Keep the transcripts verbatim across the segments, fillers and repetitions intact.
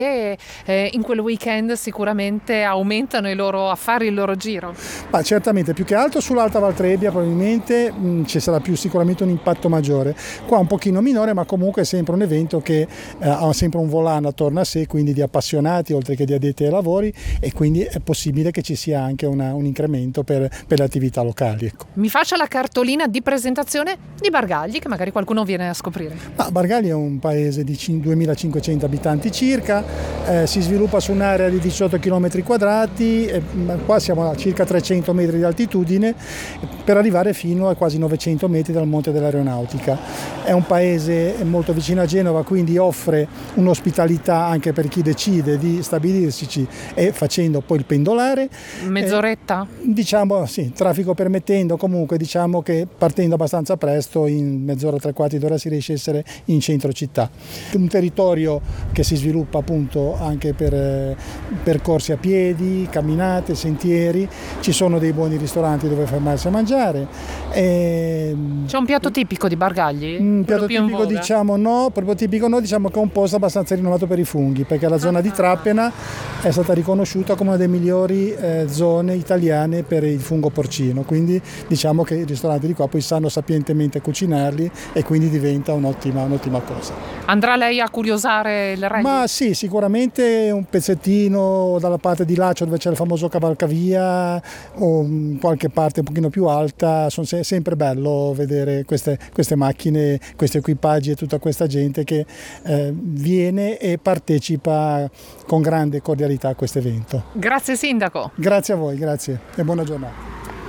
e eh, in quel weekend sicuramente aumentano i loro affari, il loro giro. Ma certamente, più che altro sull'Alta Val Trebbia probabilmente mh, ci sarà più sicuramente un impatto maggiore. Qua un pochino minore, ma comunque è sempre un evento che eh, ha sempre un volano attorno a sé, quindi di appassionati oltre che di addetti ai lavori, e quindi è possibile che ci sia anche una, un incremento per, per le attività locali. Ecco. Mi faccia la cartolina di presentazione di Bargagli, che magari qualcuno viene a scoprire. Ma Bargagli è un paese di duemilacinquecento abitanti circa, eh, si sviluppa su un'area di diciotto chilometri quadrati, eh, qua siamo a circa trecento metri di altitudine per arrivare fino a quasi novecento metri dal Monte dell'Aeronautica. È un paese molto vicino a Genova, quindi offre un'ospitalità anche per chi decide di stabilirsi e facendo poi il pendolare. Mezz'oretta? Eh, diciamo sì, traffico permettendo, comunque diciamo che partendo abbastanza presto, in mezz'ora, tre quarti d'ora si riesce a essere in centro città. Un territorio che si sviluppa appunto anche per eh, percorsi a piedi, camminate, sentieri, ci sono dei buoni ristoranti dove fermarsi a mangiare. E... C'è un piatto tipico di Bargagli? Un piatto tipico diciamo no, proprio tipico no, diciamo che è un posto abbastanza rinomato per i funghi, perché la zona ah. di Trappena è stata riconosciuta come una delle migliori eh, zone italiane per il fungo porcino, quindi diciamo che i ristoranti di qua poi sanno sapientemente cucinarli e quindi diventa un'ottima, un'ottima cosa. Andrà lei a curiosare il rally? Ma sì, sicuramente un pezzettino dalla parte di Lacio dove c'è il famoso cavalcavia o qualche parte un pochino più alta, sono se- sempre bello vedere queste, queste macchine, questi equipaggi e tutta questa gente che eh, viene e partecipa con grande cordialità a questo evento. Grazie Sindaco. Grazie a voi, grazie e buona giornata.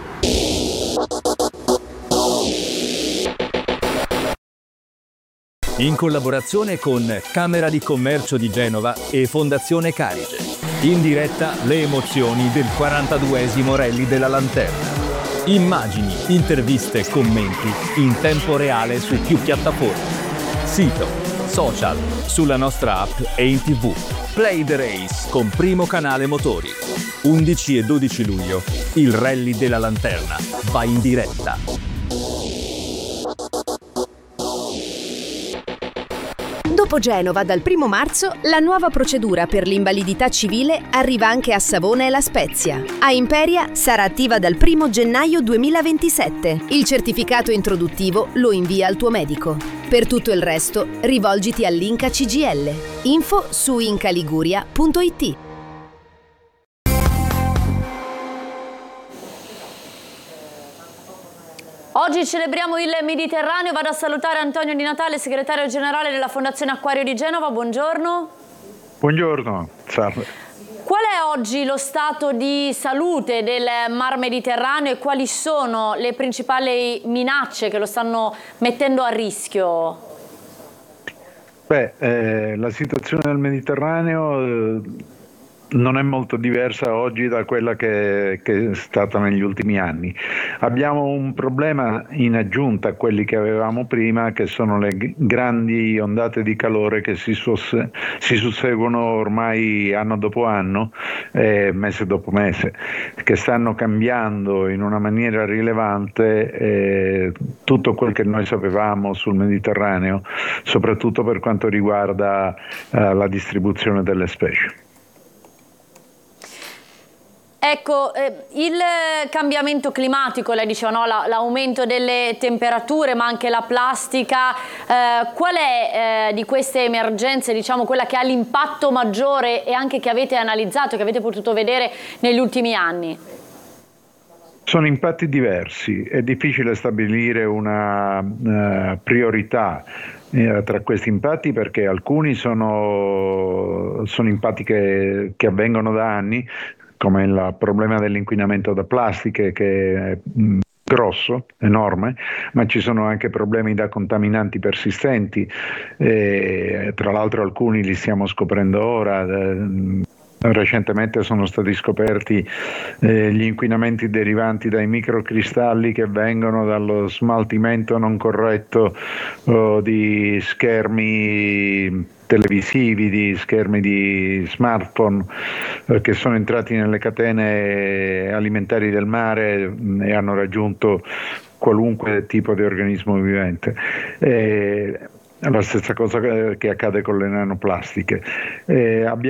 In collaborazione con Camera di Commercio di Genova e Fondazione Carige. In diretta le emozioni del quarantaduesimo Rally della Lanterna. Immagini, interviste e commenti in tempo reale su più piattaforme. Sito, social, sulla nostra app e in tv. Play the Race con Primo Canale Motori. undici e dodici luglio, il Rally della Lanterna va in diretta. Dopo Genova, dal primo marzo, la nuova procedura per l'invalidità civile arriva anche a Savona e La Spezia. A Imperia sarà attiva dal primo gennaio duemilaventisette. Il certificato introduttivo lo invia al tuo medico. Per tutto il resto, rivolgiti all'Inca C G L. Info su incaliguria punto it. Oggi celebriamo il Mediterraneo. Vado a salutare Antonio Di Natale, segretario generale della Fondazione Acquario di Genova. Buongiorno. Buongiorno, salve. Qual è oggi lo stato di salute del Mar Mediterraneo e quali sono le principali minacce che lo stanno mettendo a rischio? Beh, eh, la situazione del Mediterraneo eh, non è molto diversa oggi da quella che, che è stata negli ultimi anni. Abbiamo un problema in aggiunta a quelli che avevamo prima, che sono le g- grandi ondate di calore che si, sus- si susseguono ormai anno dopo anno, eh, mese dopo mese, che stanno cambiando in una maniera rilevante eh, tutto quel che noi sapevamo sul Mediterraneo, soprattutto per quanto riguarda eh, la distribuzione delle specie. Ecco, eh, il cambiamento climatico, lei diceva, no? La, l'aumento delle temperature, ma anche la plastica, eh, qual è eh, di queste emergenze, diciamo, quella che ha l'impatto maggiore e anche che avete analizzato, che avete potuto vedere negli ultimi anni? Sono impatti diversi, è difficile stabilire una uh, priorità eh, tra questi impatti, perché alcuni sono, sono impatti che, che avvengono da anni, come il problema dell'inquinamento da plastiche, che è mh, grosso, enorme, ma ci sono anche problemi da contaminanti persistenti, e, tra l'altro alcuni li stiamo scoprendo ora. Eh, Recentemente sono stati scoperti eh, gli inquinamenti derivanti dai microcristalli che vengono dallo smaltimento non corretto oh, di schermi televisivi, di schermi di smartphone eh, che sono entrati nelle catene alimentari del mare mh, e hanno raggiunto qualunque tipo di organismo vivente. Eh, è la stessa cosa che accade con le nanoplastiche. Eh, abbiamo